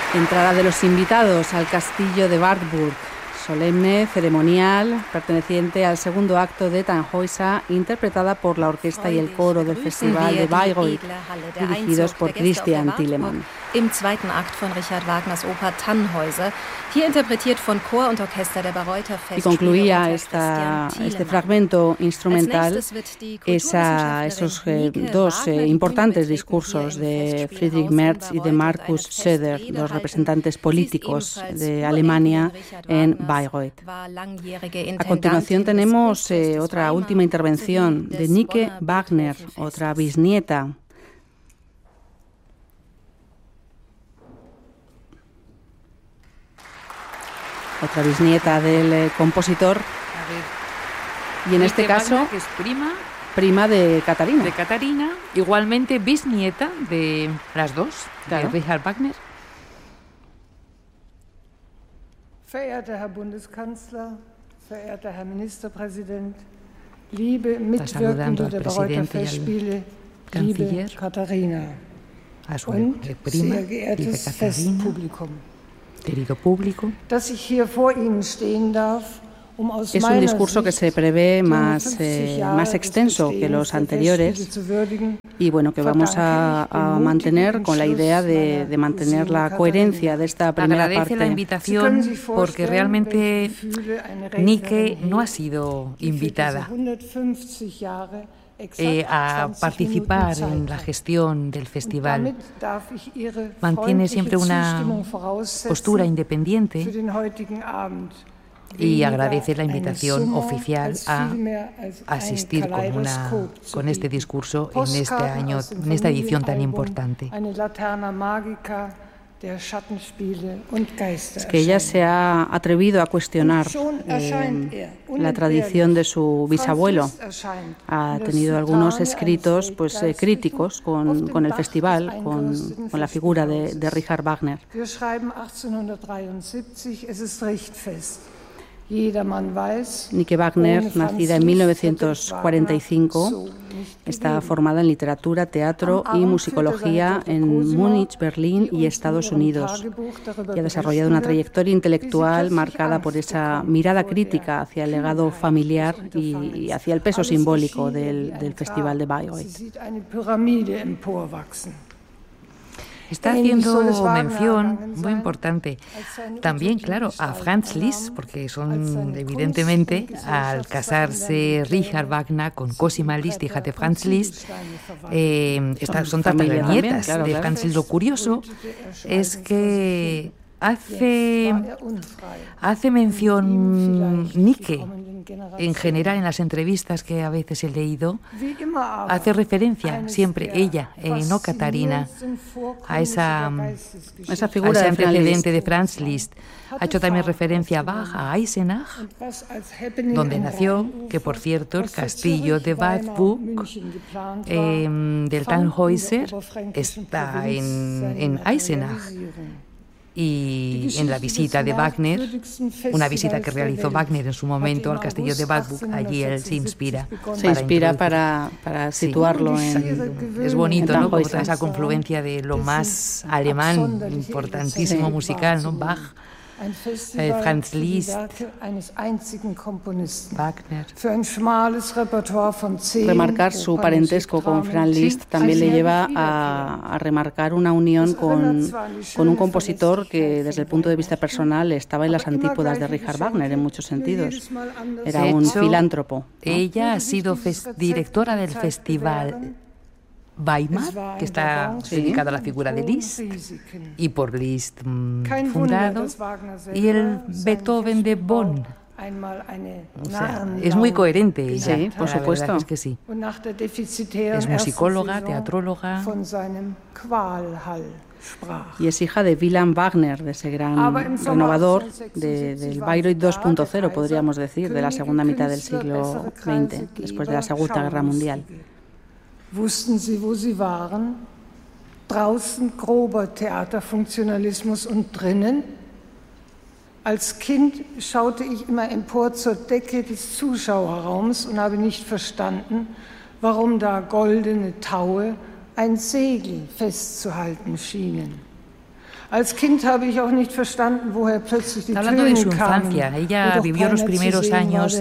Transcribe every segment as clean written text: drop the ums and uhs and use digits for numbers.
Entrada de los invitados al castillo de Wartburg, solemne, ceremonial, perteneciente al segundo acto de Tannhäuser, interpretada por la orquesta y el coro del Festival de Bayreuth, dirigidos por Christian Thielemann. Im zweiten Akt von Richard Wagners Oper Tannhäuser, hier interpretiert von Chor und Orchester der Bayreuther Festspiele. Y concluía este fragmento instrumental esos dos importantes discursos de Friedrich Merz y de Markus Söder, los representantes políticos de Alemania en Bayreuth. A continuación tenemos otra última intervención de Nike Wagner, otra bisnieta. Otra bisnieta del compositor. Y en este caso, Wagner, que es prima de Katharina. De Katharina, igualmente bisnieta de las dos, claro, de Richard Wagner. Verehrter Herr Bundeskanzler, verehrter Herr Ministerpräsident, liebe Mitwirkende der Bayreuther Festspiele, liebe Katharina und sehr geehrtes Festpublikum. Querido público, dass ich hier vor Ihnen stehen darf, es un discurso que se prevé más extenso que los anteriores y bueno, que vamos a mantener con la idea de mantener la coherencia de esta primera parte. Agradece la invitación porque realmente Nike no ha sido invitada a participar en la gestión del festival. Mantiene siempre una postura independiente y agradece la invitación oficial a asistir con este discurso en esta edición tan importante. Es que ella se ha atrevido a cuestionar la tradición de su bisabuelo. Ha tenido algunos escritos críticos con el festival, con la figura de Richard Wagner. Nike Wagner, nacida en 1945, está formada en literatura, teatro y musicología en Múnich, Berlín y Estados Unidos, y ha desarrollado una trayectoria intelectual marcada por esa mirada crítica hacia el legado familiar y hacia el peso simbólico del Festival de Bayreuth. Está haciendo mención muy importante también, claro, a Franz Liszt, porque son evidentemente, al casarse Richard Wagner con Cosima Liszt, hija de Franz Liszt, son tataranietas de Franz Liszt. Lo curioso es que hace mención Nike en general en las entrevistas que a veces he leído, hace referencia siempre ella, no Katharina, a esa figura, a ese antecedente de Franz Liszt. Ha hecho también referencia a Bach, a Eisenach, donde nació, que por cierto el castillo de Wartburg del Tannhäuser está en Eisenach. Y en la visita de Wagner, una visita que realizó Wagner en su momento al castillo de Wartburg, allí él se inspira para situarlo en... Es bonito, ¿no? Como toda esa confluencia de lo más alemán, importantísimo musical, ¿no? Bach, Franz Liszt, Wagner. Remarcar su parentesco con Franz Liszt también le lleva a remarcar una unión con un compositor que desde el punto de vista personal estaba en las antípodas de Richard Wagner en muchos sentidos. Era un filántropo, ¿no? Ella ha sido directora del festival Weimar, que está dedicado a la figura de Liszt y por Liszt fundado, y el Beethoven de Bonn. O sea, es muy coherente ella, sí, por supuesto. Es que sí. Es musicóloga, teatróloga. Y es hija de Wilhelm Wagner, de ese gran renovador del Bayreuth 2.0, podríamos decir, de la segunda mitad del siglo XX, después de la Segunda Guerra Mundial. Wussten Sie, wo Sie waren? Draußen grober Theaterfunktionalismus und drinnen? Als Kind schaute ich immer empor zur Decke des Zuschauerraums und habe nicht verstanden, warum da goldene Taue ein Segel festzuhalten schienen. Hablando de su infancia, ella vivió los primeros años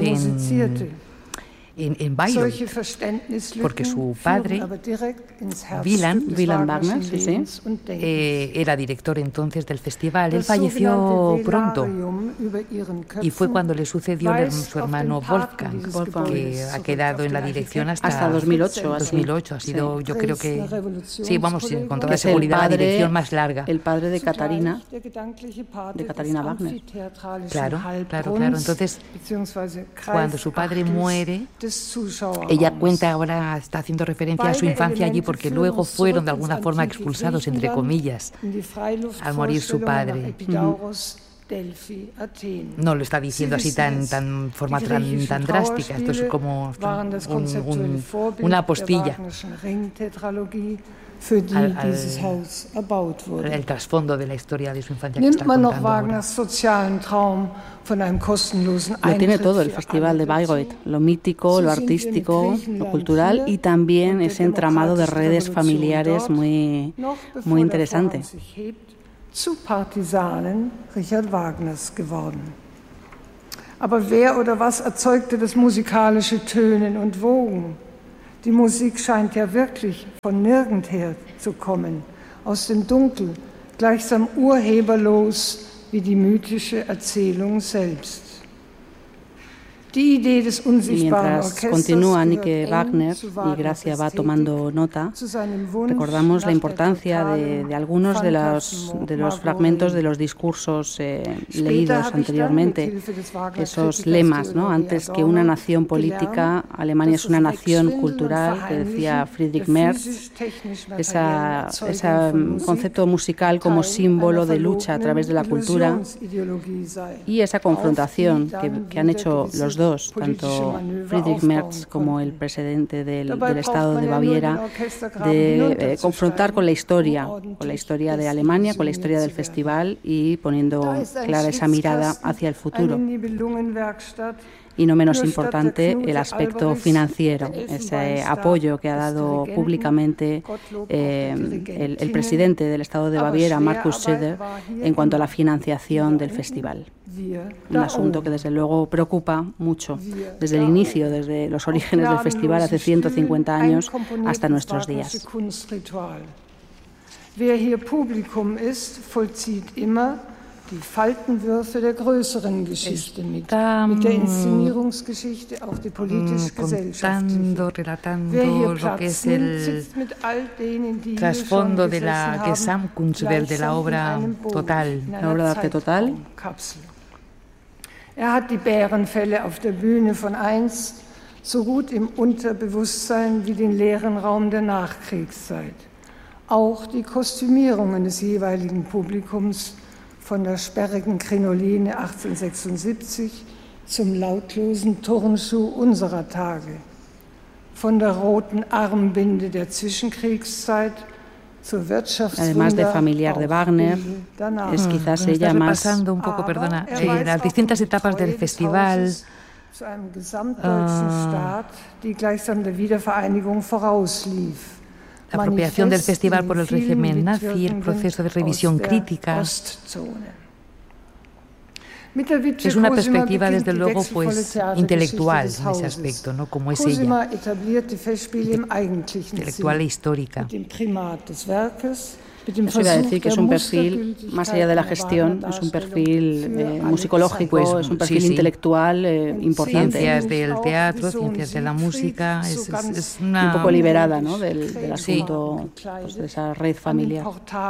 en Bayreuth, porque su padre, Wieland Wagner, era director entonces del festival. Él falleció pronto y fue cuando le sucedió su hermano Wolfgang, que ha quedado en la dirección hasta 2008. 2008 ha sido, yo creo que, sí, vamos, con toda seguridad, la dirección más larga. El padre de Katharina Wagner. Claro. Entonces, cuando su padre muere, ella cuenta ahora, está haciendo referencia a su infancia allí, porque luego fueron de alguna forma expulsados, entre comillas, al morir su padre. No lo está diciendo así tan forma tan drástica, esto es como una apostilla el trasfondo de la historia de su infancia que está contando. Lo tiene todo el Festival de Bayreuth, lo mítico, lo artístico, lo cultural y también ese entramado de redes familiares muy interesante. Zu Partisanen Richard Wagners geworden. Aber wer oder was erzeugte das musikalische Tönen und Wogen? Die Musik scheint ja wirklich von nirgendher zu kommen, aus dem Dunkel, gleichsam urheberlos wie die mythische Erzählung selbst. Y mientras continúa Nike Wagner y Gracia va tomando nota, recordamos la importancia de algunos de los fragmentos de los discursos leídos anteriormente, esos lemas, ¿no? Antes que una nación política, Alemania es una nación cultural, que decía Friedrich Merz, ese concepto musical como símbolo de lucha a través de la cultura y esa confrontación que han hecho los dos, tanto Friedrich Merz como el presidente del Estado de Baviera, de confrontar con la historia de Alemania, con la historia del festival y poniendo clara esa mirada hacia el futuro. Y no menos importante, el aspecto financiero, ese apoyo que ha dado públicamente el presidente del Estado de Baviera, Markus Söder, en cuanto a la financiación del festival. Un asunto que desde luego preocupa mucho desde el inicio, desde los orígenes del festival hace 150 años hasta nuestros días. Wer hier Publikum ist, vollzieht immer die Faltenwürfe der größeren Geschichte mit der Inszenierungsgeschichte auch die politisch-gesellschaftliche. Relatando lo que es el trasfondo de la Gesamtkunstwerk, de la obra total, la obra de arte total. Hat die Bärenfälle auf der Bühne von einst so gut im Unterbewusstsein wie den leeren Raum der Nachkriegszeit. Auch die Kostümierungen des jeweiligen Publikums von der sperrigen Krinoline 1876 zum lautlosen Turnschuh unserer Tage, von der roten Armbinde der Zwischenkriegszeit. Además de familiar de Wagner, es quizás ella más... Repasando un poco, perdona, las distintas etapas del festival. La apropiación del festival por el régimen nazi, el proceso de revisión crítica. Es una perspectiva, desde luego, pues intelectual en ese aspecto, ¿no? Como es ella, intelectual e histórica. Eso iba a decir que es un perfil, más allá de la gestión, es un perfil musicológico, pues, es un perfil intelectual importante. Ciencias del teatro, ciencias de la música, es una... un poco liberada, ¿no? del asunto, pues, de esa red familiar.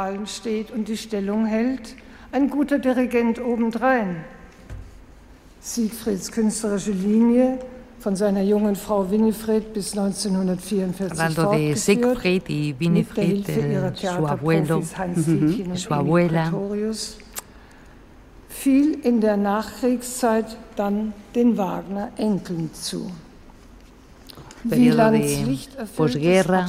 Ein guter Dirigent obendrein. Siegfrieds künstlerische Linie von seiner jungen Frau Winifred bis 1944 Hablando de Siegfried y Winifred, su abuelo, su abuela. Fiel in der Nachkriegszeit dann den Wagner-Enkeln zu. Periodo de posguerra.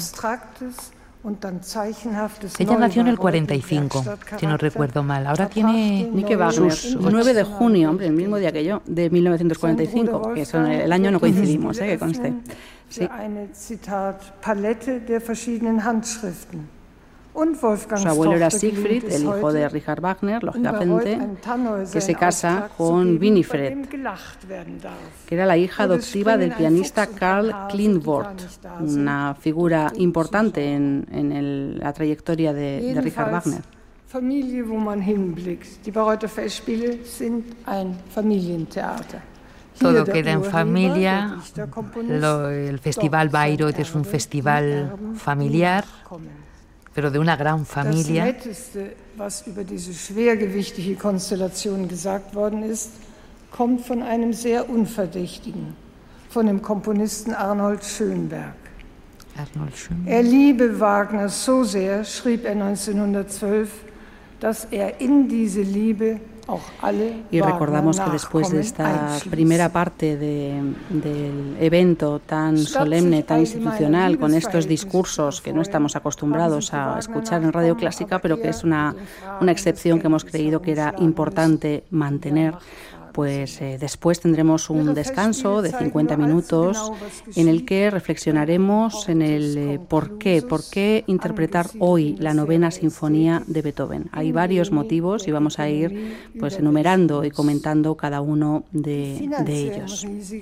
Ella nació en el 45, si no recuerdo mal. Ahora tiene Nike Wagner, 9 de junio, hombre, el mismo día que yo, de 1945, que son el año no coincidimos, que conste. Sí. Su abuelo era Siegfried, el hijo de Richard Wagner, lógicamente, que se casa con Winifred, que era la hija adoptiva del pianista Karl Klindworth, una figura importante en la trayectoria de Richard Wagner. Familie, wo man hinblickt. Die Bayreuther Festspiele sind ein Familientheater. Todo queda en familia. El Festival Bayreuth es un festival familiar, pero de una gran familia. Das Netteste, was über diese schwergewichtige Konstellation gesagt worden ist, kommt von einem sehr Unverdächtigen, von dem Komponisten Arnold Schönberg. Er liebe Wagner so sehr, schrieb er 1912, dass er in diese Liebe auch alle Y recordamos que después de esta primera parte del evento tan solemne, tan institucional, con estos discursos que no estamos acostumbrados a escuchar en Radio Clásica, pero que es una excepción que hemos creído que era importante mantener, pues después tendremos un descanso de 50 minutos en el que reflexionaremos en el por qué interpretar hoy la novena sinfonía de Beethoven. Hay varios motivos y vamos a ir pues enumerando y comentando cada uno de ellos.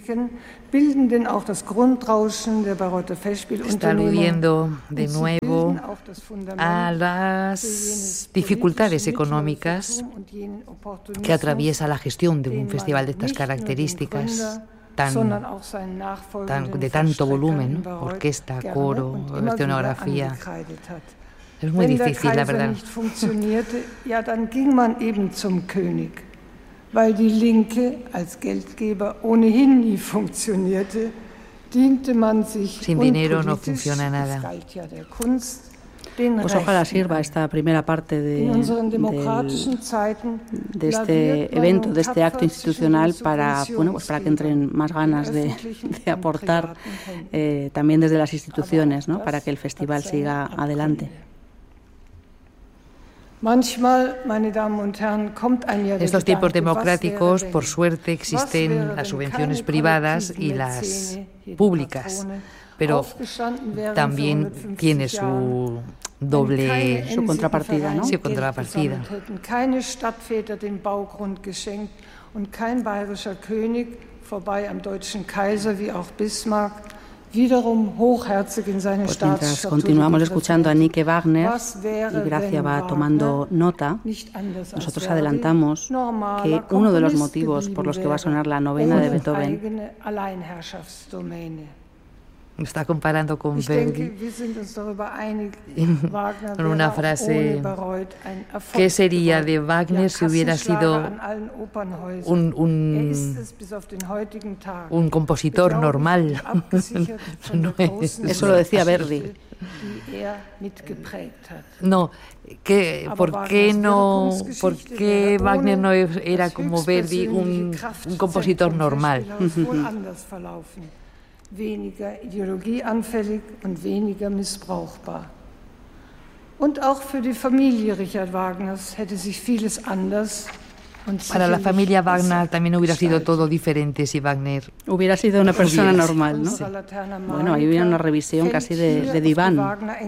Está aludiendo de nuevo a las dificultades económicas que atraviesa la gestión de un festival de estas características de tanto volumen, orquesta, coro, escenografía. Es muy difícil, la verdad. Ja, dann ging man eben zum König, weil die Linke als Geldgeber ohnehin nie funktionierte, diente man sich sin dinero no funciona nada. Pues ojalá sirva esta primera parte de este evento, de este acto institucional para que entren más ganas de aportar también desde las instituciones, ¿no? Para que el festival siga adelante. En estos tiempos democráticos, por suerte, existen las subvenciones privadas y las públicas, pero también tiene su doble, su contrapartida, ¿no? Sí, contrapartida. Keine Stadtväter den Baugrund geschenkt und kein bayerischer König, vorbei am deutschen Kaiser wie auch Bismarck, wiederum hochherzig in seine Mientras continuamos escuchando a Nike Wagner y Gracia va tomando nota, nosotros adelantamos que uno de los motivos por los que va a sonar la novena de Beethoven está comparando con Verdi con una frase: ¿qué sería de Wagner si hubiera sido un compositor normal? No es. Eso lo decía Verdi. No, ¿por qué Wagner no era como Verdi un compositor normal? Weniger ideologieanfällig und weniger missbrauchbar. Und auch für die Familie Richard Wagners hätte sich vieles anders. Para la familia Wagner también hubiera sido todo diferente si Wagner hubiera sido una persona normal, ¿no? Sí. Bueno, ahí hubiera una revisión casi de diván.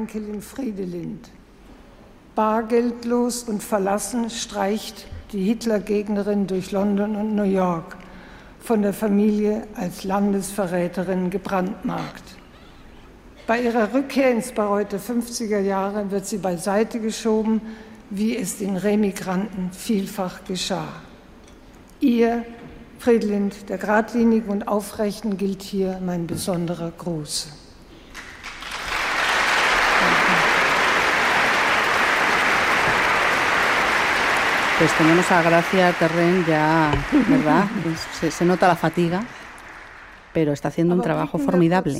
Bargeldlos und verlassen streicht die Hitlergegnerin durch London und New York, von der Familie als Landesverräterin gebrandmarkt. Bei ihrer Rückkehr ins Bayreuther 50er Jahre wird sie beiseite geschoben, wie es den Remigranten vielfach geschah. Ihr, Friedlind, der Geradlinigen und Aufrechten, gilt hier mein besonderer Gruß. Pues tenemos a Gracia Terren ya, ¿verdad? Se nota la fatiga, pero está haciendo un trabajo formidable.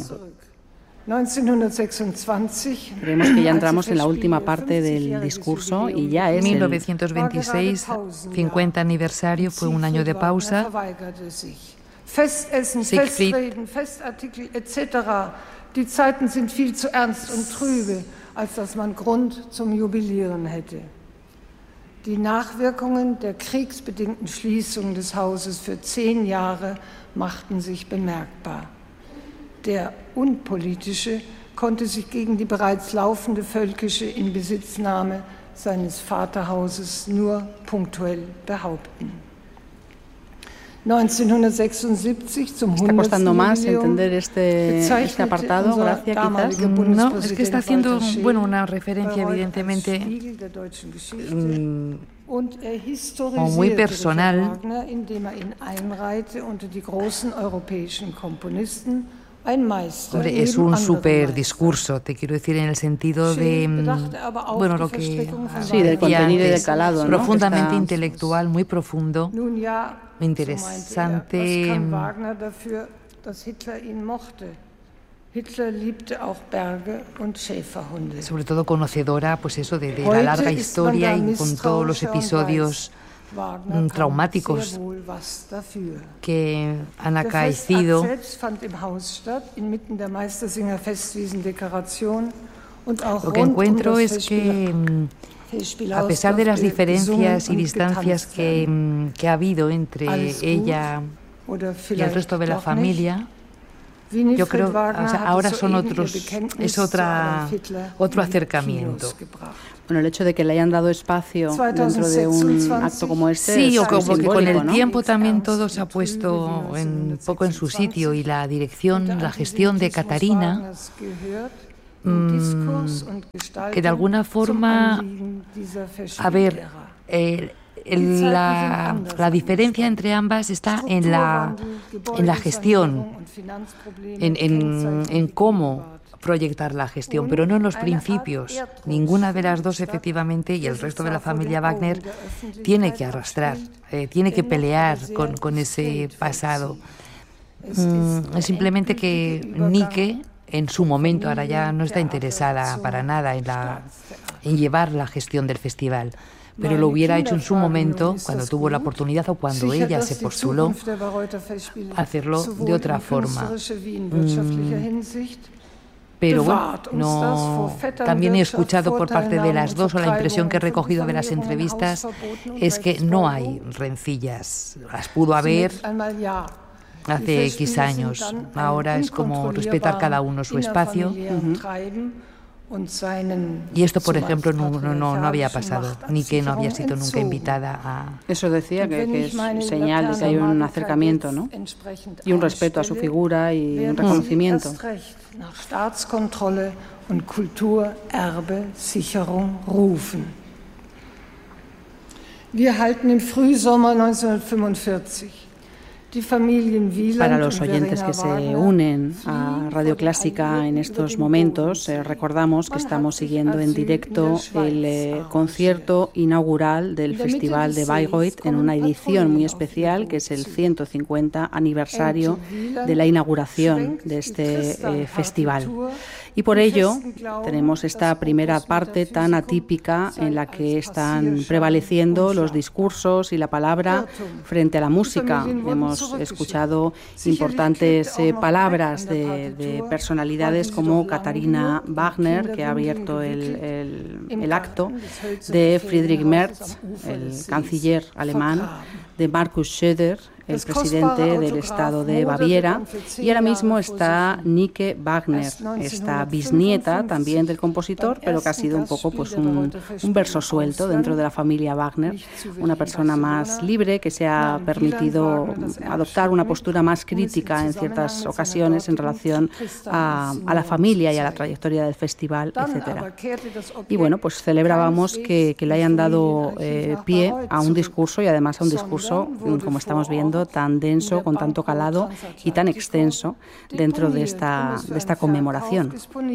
1926, creemos que ya entramos en la última parte del discurso y ya es 1926, 50 aniversario, fue un año de pausa. Festessen, Festreden, Festartikel etc. Die Zeiten sind viel zu ernst und trübe, als dass man Grund zum Jubilieren hätte. Die Nachwirkungen der kriegsbedingten Schließung des Hauses für 10 Jahre machten sich bemerkbar. Der unpolitische, konnte sich gegen die bereits laufende völkische Inbesitznahme seines Vaterhauses nur punktuell behaupten. 1976 zum 100. Jubiläum este apartado, Gracia, quizás. No, es que está haciendo una referencia evidentemente como muy personal. Hombre, es un súper discurso, te quiero decir, en el sentido de lo que del contenido y del calado, ¿no? Profundamente intelectual, muy profundo, interesante. Sobre todo conocedora, pues eso, de la larga historia y con todos los episodios traumáticos que han acaecido. Lo que encuentro es que, a pesar de las diferencias y distancias que ha habido entre ella y el resto de la familia, yo creo que ahora son otro acercamiento. Bueno, el hecho de que le hayan dado espacio dentro de un acto como este. Sí, o como que con el ¿no? tiempo también todo se ha puesto un poco en su sitio, y la dirección, la gestión de Catarina, que de alguna forma, la diferencia entre ambas está en la gestión, en cómo proyectar la gestión, pero no en los principios. Ninguna de las dos, efectivamente, y el resto de la familia Wagner tiene que arrastrar, tiene que pelear con ese pasado. Es simplemente que Nike, en su momento, ahora ya no está interesada para nada en llevar la gestión del festival, pero lo hubiera hecho en su momento, cuando tuvo la oportunidad o cuando ella se postuló, hacerlo de otra forma. Pero bueno, también he escuchado por parte de las dos, o la impresión que he recogido de las entrevistas, es que no hay rencillas. Las pudo haber hace X años. Ahora es como respetar cada uno su espacio. Y esto, por ejemplo, no había pasado, ni que no había sido nunca invitada a... Eso decía, que es señal de que hay un acercamiento, ¿no? Y un respeto a su figura y un reconocimiento. Wir halten im Frühsommer 1945 Para los oyentes que se unen a Radio Clásica en estos momentos, recordamos que estamos siguiendo en directo el concierto inaugural del Festival de Bayreuth en una edición muy especial, que es el 150 aniversario de la inauguración de este festival. Y por ello tenemos esta primera parte tan atípica en la que están prevaleciendo los discursos y la palabra frente a la música. Hemos escuchado importantes palabras de personalidades como Katharina Wagner, que ha abierto el acto, de Friedrich Merz, el canciller alemán, de Markus Söder, el presidente del estado de Baviera, y ahora mismo está Nike Wagner, esta bisnieta también del compositor, pero que ha sido un poco pues un verso suelto dentro de la familia Wagner, una persona más libre que se ha permitido adoptar una postura más crítica en ciertas ocasiones en relación a la familia y a la trayectoria del festival, etcétera. Y bueno, pues celebrábamos que le hayan dado pie a un discurso, y además a un discurso, como estamos viendo, tan denso, con tanto calado y tan extenso dentro de esta conmemoración.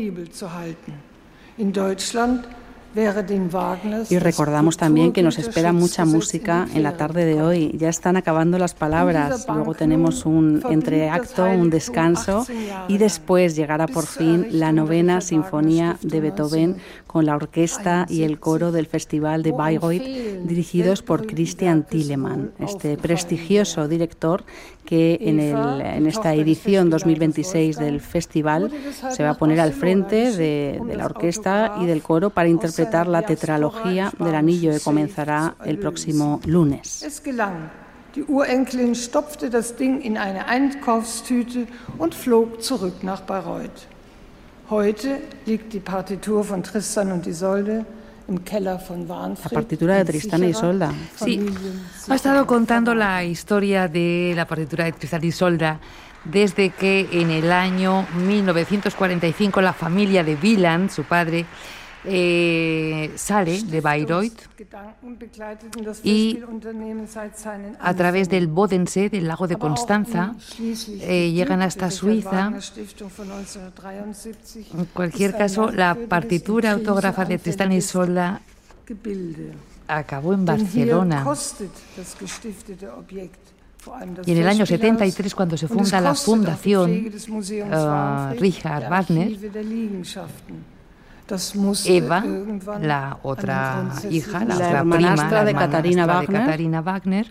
Y recordamos también que nos espera mucha música en la tarde de hoy. Ya están acabando las palabras, luego tenemos un entreacto, un descanso, y después llegará por fin la 9ª Sinfonía de Beethoven con la orquesta y el coro del Festival de Bayreuth, dirigidos por Christian Thielemann, este prestigioso director que en esta edición 2026 del festival se va a poner al frente de la orquesta y del coro para interpretar la tetralogía del Anillo, que comenzará el próximo lunes. Die Urenkelin stopfte das Ding in eine Einkaufstüte und flog zurück nach Bayreuth. Heute liegt die Partitur von Tristan und Isolde im Keller von Wahnfried. La partitura de Tristán y Isolda. Sí, ha estado contando la historia de la partitura de Tristán y Isolda desde que en el año 1945 la familia de Wieland, su padre, sale de Bayreuth y a través del Bodensee, del lago de Constanza, llegan hasta Suiza. En cualquier caso, la partitura autógrafa de Tristán y Isolda acabó en Barcelona. Y en el año 73, cuando se funda la Fundación Richard Wagner, Eva, la otra hija, la otra prima, de Katharina Wagner,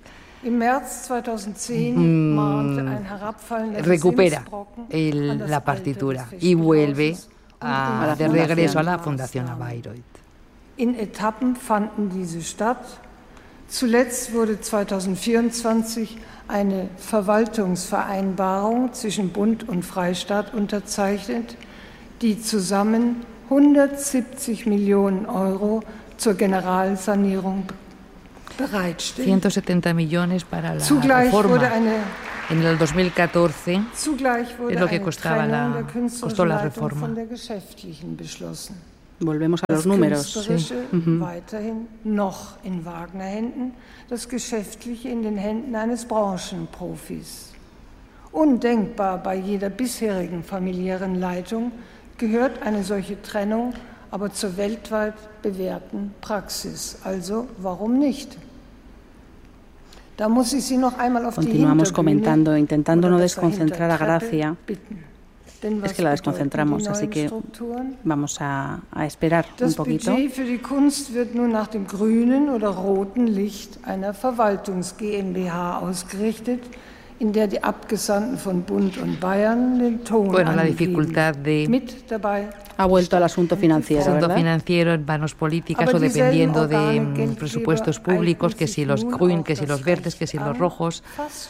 recupera la partitura y vuelve de regreso a la Fundación a Bayreuth. In Etappen fanden diese statt. Zuletzt wurde 2024 eine Verwaltungsvereinbarung zwischen Bund und Freistaat unterzeichnet, die zusammen 170 Millionen Euro zur Generalsanierung bereitstellt. 170 millones para la reforma. En el 2014 es lo que costó la reforma. Von der geschäftlichen beschlossen. Volvemos a los números. Das weiterhin noch in Wagner-Händen, das Geschäftliche in den Händen eines Branchenprofis. Undenkbar bei jeder bisherigen familiären Leitung gehört eine solche Trennung aber zur weltweit bewährten Praxis. Also warum nicht? Da muss ich Sie noch einmal auf Continuamos comentando, intentando no desconcentrar a Gracia. Es que la desconcentramos, así que vamos a esperar un poquito. Das Budget für die Kunst wird nun nach dem grünen oder roten Licht einer Verwaltungs-GmbH ausgerichtet, in der die Abgesandten von Bund und Bayern den Ton la dificultad de ha vuelto al asunto financiero, asunto ¿verdad? Financiero en manos políticas o dependiendo de presupuestos públicos, que si los grün, que si los verdes, que si los rojos.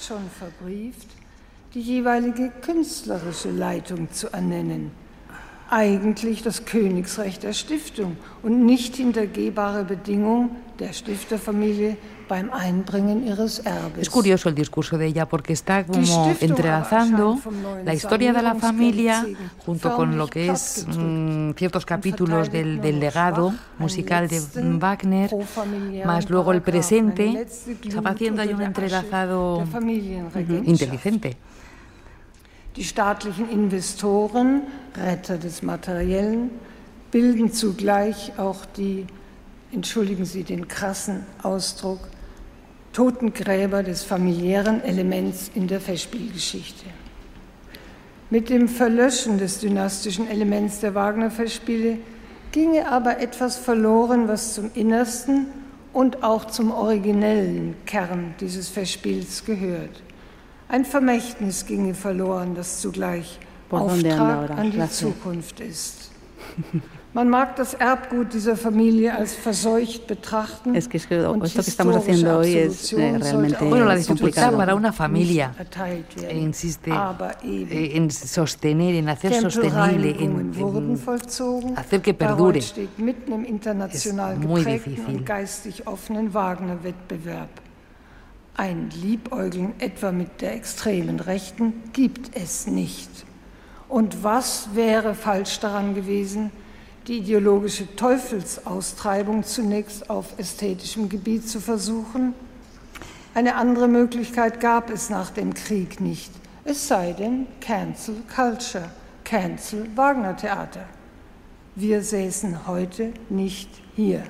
Die jeweilige künstlerische Leitung zu ernennen. Eigentlich das Königsrecht der Stiftung und nicht hintergehbare Bedingung der Stifterfamilie beim Einbringen ihres Erbes. Es curioso el discurso de ella porque está como entrelazando la historia de la familia junto con lo que es ciertos capítulos del legado musical de Wagner, más luego el presente. Está haciendo ahí un entrelazado inteligente. Die staatlichen Investoren, Retter des Materiellen, bilden zugleich auch die, entschuldigen Sie den krassen Ausdruck, Totengräber des familiären Elements in der Festspielgeschichte. Mit dem Verlöschen des dynastischen Elements der Wagner-Festspiele ginge aber etwas verloren, was zum Innersten und auch zum originellen Kern dieses Festspiels gehört. Ein Vermächtnis ginge verloren, das zugleich Auftrag an die Zukunft ist. Man mag das Erbgut dieser Familie als verseucht betrachten. Es que esto que estamos haciendo hoy es realmente la dificultad para una familia, insiste, en sostener, en hacer sostenible, en hacer que perdure. Es muy difícil. Geistig offenen Wagner-Wettbewerb. Ein Liebäugeln etwa mit der extremen Rechten gibt es nicht. Und was wäre falsch daran gewesen, die ideologische Teufelsaustreibung zunächst auf ästhetischem Gebiet zu versuchen? Eine andere Möglichkeit gab es nach dem Krieg nicht. Es sei denn, Cancel Culture, Cancel Wagner Theater. Wir säßen heute nicht hier.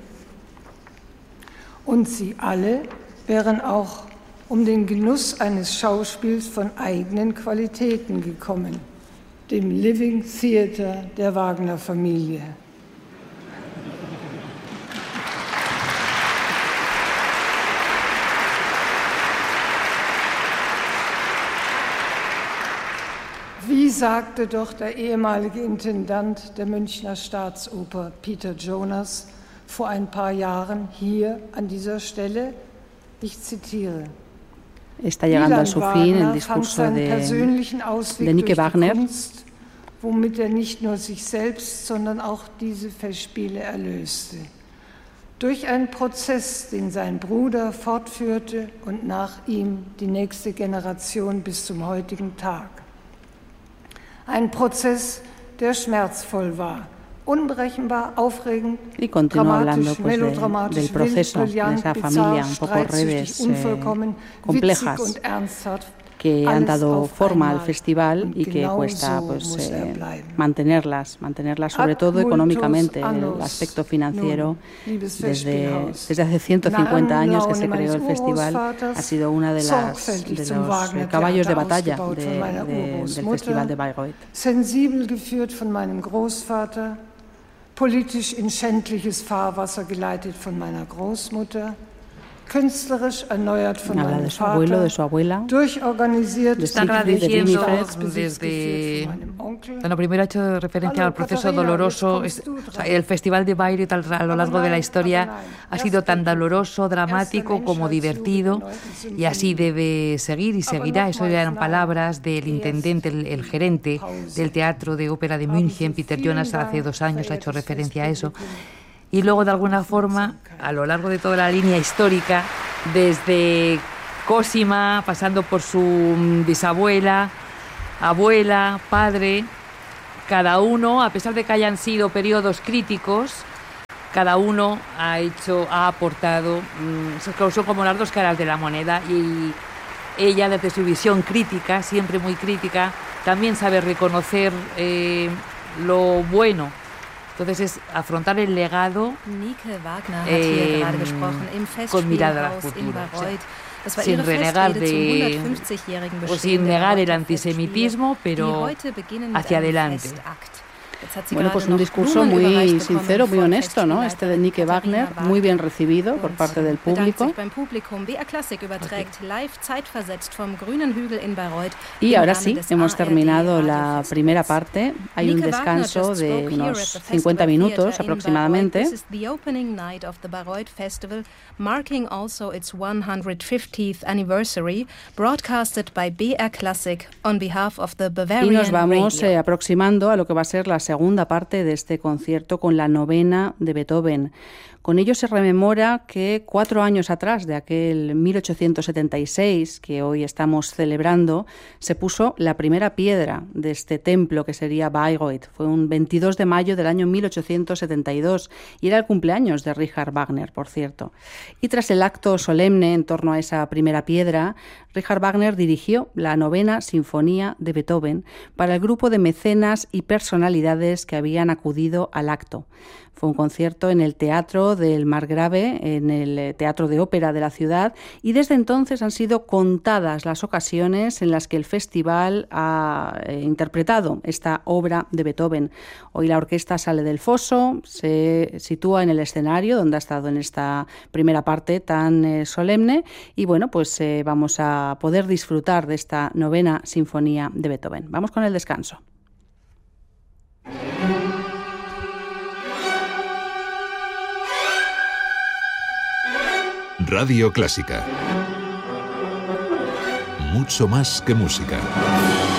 Und Sie alle wären auch um den Genuss eines Schauspiels von eigenen Qualitäten gekommen, dem Living Theater der Wagner-Familie. Wie sagte doch der ehemalige Intendant der Münchner Staatsoper Peter Jonas vor ein paar Jahren hier an dieser Stelle, ich zitiere: Está llegando a su fin el discurso de Nike Wagner, womit nicht nur sich selbst, sondern auch diese Festspiele erlöste. Durch einen Prozess, den sein Bruder fortführte und nach ihm die nächste Generation bis zum heutigen Tag. Ein Prozess, der schmerzvoll war, unberechenbar, aufregend, dramatisch, melodramatisch, del proceso de esa familia, un poco redes complejas und ernsthaft, que han dado forma al festival y que cuesta pues, mantenerlas, sobre todo económicamente. El aspecto financiero, desde hace 150 años que se creó el festival, ha sido una de los caballos de batalla del Festival de Bayreuth. Sensibel geführt von meinem Großvater, politisch in schändliches Fahrwasser geleitet von meiner Großmutter, künstlerisch erneuert von meinem Vater, de su abuela, durchorganisiert, está agradeciendo desde... Bueno, primero ha hecho referencia al proceso doloroso. El Festival de Bayreuth a lo largo de la historia ha sido tan doloroso, dramático como divertido, y así debe seguir y seguirá. Eso eran palabras del intendente, el gerente del Teatro de Ópera de München, Peter Jonas, hace 2 años ha hecho referencia a eso. Y luego, de alguna forma, a lo largo de toda la línea histórica, desde Cosima, pasando por su bisabuela, abuela, padre, cada uno, a pesar de que hayan sido periodos críticos, cada uno ha aportado, son como las dos caras de la moneda, y ella, desde su visión crítica, siempre muy crítica, también sabe reconocer lo bueno. Entonces es afrontar el legado con mirada al futuro, sin renegar o sin negar el antisemitismo, pero hacia adelante. Bueno, pues un discurso muy sincero, muy honesto, ¿no? Este de Nike Wagner, muy bien recibido por parte del público. Y ahora sí, hemos terminado la primera parte. Hay un descanso de unos 50 minutos aproximadamente. Marking also its 150th anniversary, broadcasted by BR Classic on behalf of the Bavarian Y nos vamos Radio. Aproximando a lo que va a ser la segunda parte de este concierto con la novena de Beethoven. Con ello se rememora que 4 años atrás de aquel 1876 que hoy estamos celebrando, se puso la primera piedra de este templo que sería Bayreuth. Fue un 22 de mayo del año 1872 y era el cumpleaños de Richard Wagner, por cierto. Y tras el acto solemne en torno a esa primera piedra, Richard Wagner dirigió la novena sinfonía de Beethoven para el grupo de mecenas y personalidades que habían acudido al acto. Fue un concierto en el Teatro del Margrave, en el Teatro de Ópera de la ciudad, y desde entonces han sido contadas las ocasiones en las que el festival ha interpretado esta obra de Beethoven. Hoy la orquesta sale del foso, se sitúa en el escenario donde ha estado en esta primera parte tan solemne, y bueno, pues vamos a poder disfrutar de esta novena sinfonía de Beethoven. Vamos con el descanso. Radio Clásica. Mucho más que música.